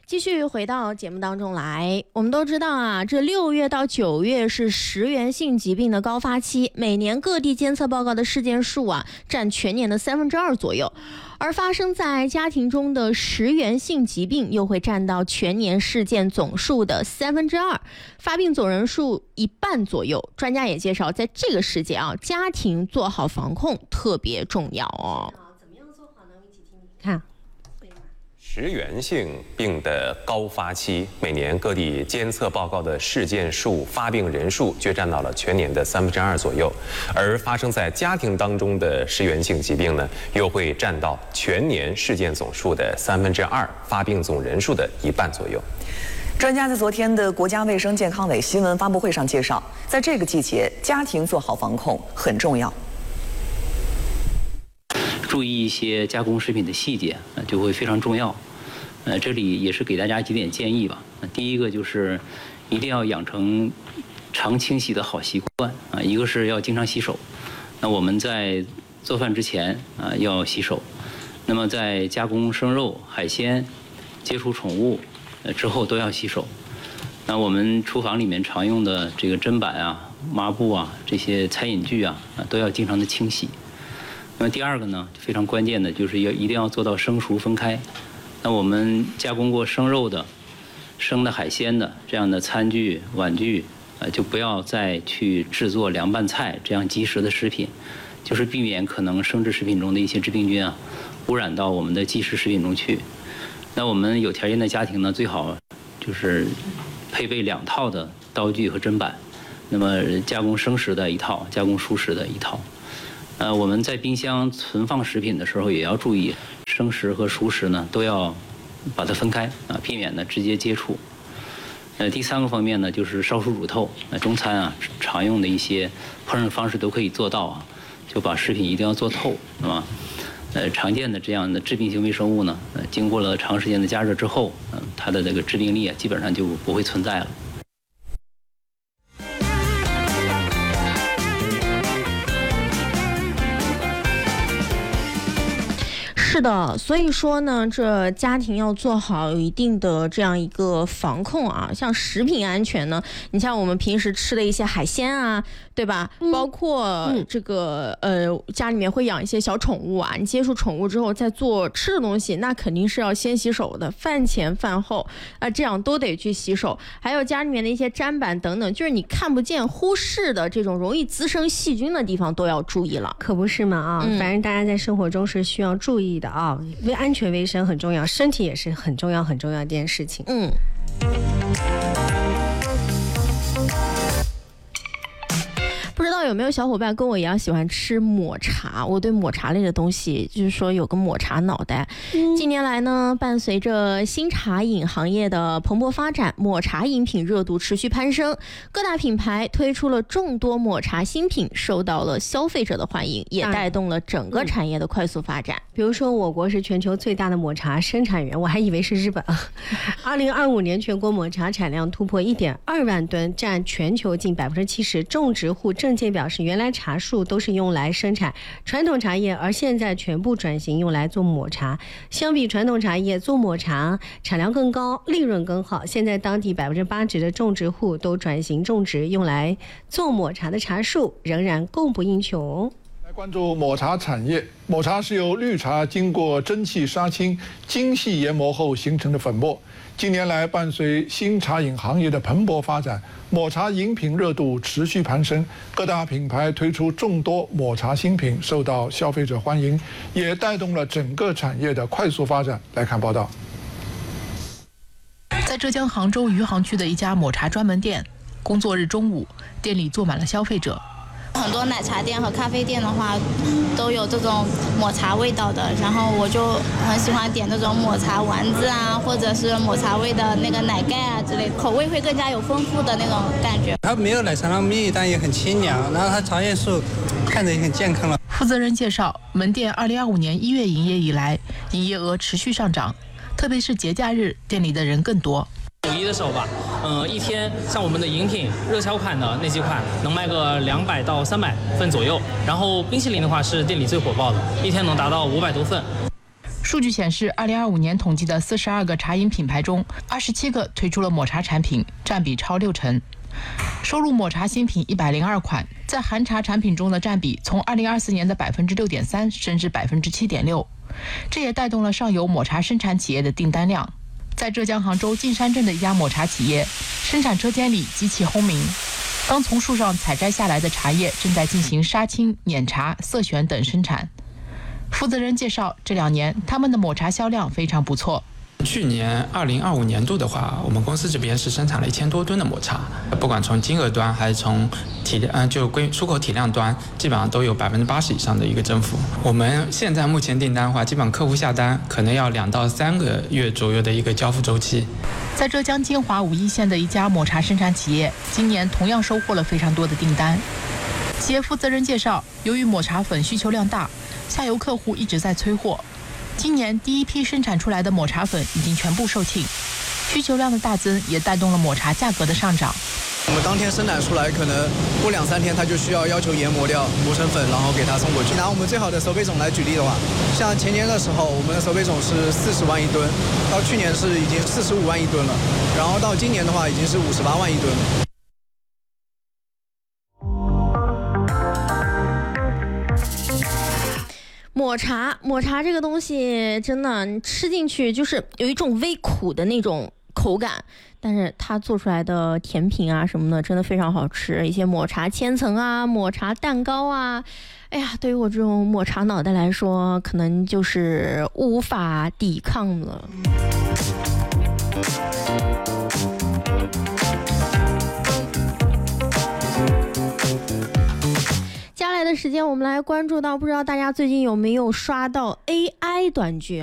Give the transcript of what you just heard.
继续回到节目当中来，我们都知道啊，这6月到9月是食源性疾病的高发期，每年各地监测报告的事件数啊，占全年的2%左右，而发生在家庭中的食源性疾病又会占到全年事件总数的2%，发病总人数一半左右。专家也介绍，在这个时节啊，家庭做好防控特别重要哦。 怎么样做好呢？一起听听看。 食源性病的高发期，每年各地监测报告的事件数、发病人数均占到了全年的2%左右，而发生在家庭当中的食源性疾病呢，又会占到全年事件总数的2%，发病总人数的一半左右。 专家在昨天的国家卫生健康委新闻发布会上介绍，在这个季节，家庭做好防控很重要。 注意一些加工食品的细节，就会非常重要。这里也是给大家几点建议吧。第一个就是一定要养成常清洗的好习惯啊，一个是要经常洗手。那我们在做饭之前啊要洗手，那么在加工生肉、海鲜、接触宠物之后都要洗手。那我们厨房里面常用的这个砧板啊、抹布啊、这些餐饮具啊都要经常的清洗。那么第二个呢，非常关键的就是一定要做到生熟分开。那我们加工过生肉的、生的海鲜的这样的餐具、碗具，就不要再去制作凉拌菜这样即食的食品，就是避免可能生制食品中的一些致病菌啊污染到我们的即食食品中去。那我们有条件的家庭呢，最好就是配备2套的刀具和砧板，那么加工生食的一套，加工熟食的一套。我们在冰箱存放食品的时候也要注意，生食和熟食呢都要把它分开啊，避免呢直接接触。第3个方面呢，就是烧熟煮透。中餐啊常用的一些烹饪方式都可以做到啊，就把食品一定要做透，是吧？常见的这样的致病性微生物呢，经过了长时间的加热之后，它的这个致病力啊基本上就不会存在了。 是的，所以说呢，这家庭要做好有一定的这样一个防控啊。像食品安全呢，你像我们平时吃的一些海鲜啊，对吧？包括这个家里面会养一些小宠物啊，你接触宠物之后再做吃的东西，那肯定是要先洗手的，饭前饭后这样都得去洗手。还有家里面的一些砧板等等，就是你看不见、忽视的这种容易滋生细菌的地方都要注意了。 可不是嘛啊！反正大家在生活中是需要注意的啊，安全卫生很重要，身体也是很重要的一件事情。 不知道有没有小伙伴跟我一样喜欢吃抹茶？我对抹茶类的东西就是说有个抹茶脑袋。近年来呢，伴随着新茶饮行业的蓬勃发展，抹茶饮品热度持续攀升，各大品牌推出了众多抹茶新品，受到了消费者的欢迎，也带动了整个产业的快速发展。 比如说，我国是全球最大的抹茶生产源，我还以为是日本啊。2025年全国抹茶产量突破1.2万吨，占全球近70%。种植户证件表示，原来茶树都是用来生产传统茶叶，而现在全部转型用来做抹茶。相比传统茶叶，做抹茶产量更高，利润更好。现在当地80%的种植户都转型种植用来做抹茶的茶树，仍然供不应求。 来关注抹茶产业。抹茶是由绿茶经过蒸汽杀青、精细研磨后形成的粉末。近年来，伴随新茶饮行业的蓬勃发展，抹茶饮品热度持续攀升，各大品牌推出众多抹茶新品，受到消费者欢迎，也带动了整个产业的快速发展。来看报道。 在浙江杭州余杭区的一家抹茶专门店，工作日中午，店里坐满了消费者。 很多奶茶店和咖啡店的话，都有这种抹茶味道的，然后我就很喜欢点这种抹茶丸子啊，或者是抹茶味的那个奶盖啊之类的，口味会更加有丰富的那种感觉。 它没有奶茶那么密，但也很清凉，然后它茶叶树看着也很健康了。 负责人介绍，门店2025年1月营业以来，营业额持续上涨，特别是节假日，店里的人更多。 5·1的时候吧，一天像我们的饮品热销款的那几款能卖个200到300份左右，然后冰淇淋的话是店里最火爆的，一天能达到500多份。 数据显示，2025年统计的42个茶饮品牌中，27个推出了抹茶产品，占比超60%。收录抹茶新品102款，在含茶产品中的占比从2024年的6.3%升至7.6%，这也带动了上游抹茶生产企业的订单量。在浙江杭州径山镇的一家抹茶企业，生产车间里机器轰鸣，刚从树上采摘下来的茶叶正在进行杀青、碾茶、色选等生产。负责人介绍，这2年他们的抹茶销量非常不错。 去年2025年度的话，我们公司这边是生产了1000多吨的抹茶，不管从金额端还是从出口体量端，基本上都有80%以上的一个增幅。我们现在目前订单的话，基本上客户下单可能要2到3个月左右的一个交付周期。 在浙江金华武义县的一家抹茶生产企业，今年同样收获了非常多的订单。企业负责人介绍，由于抹茶粉需求量大，下游客户一直在催货。今年第一批生产出来的抹茶粉已经全部售罄，需求量的大增也带动了抹茶价格的上涨。 我们当天生产出来，可能过2-3天，它就要求研磨掉，磨成粉，然后给它送过去。拿我们最好的熟胚种来举例的话，像前年的时候，我们的熟胚种是40万一吨，到去年是已经45万一吨了，然后到今年的话已经是58万一吨了。 抹茶这个东西真的，你吃进去就是有一种微苦的那种口感，但是它做出来的甜品啊什么的真的非常好吃，一些抹茶千层啊、抹茶蛋糕啊，哎呀，对于我这种抹茶脑袋来说，可能就是无法抵抗了。接下来的时间，我们来关注到，不知道大家最近有没有刷到 AI 短剧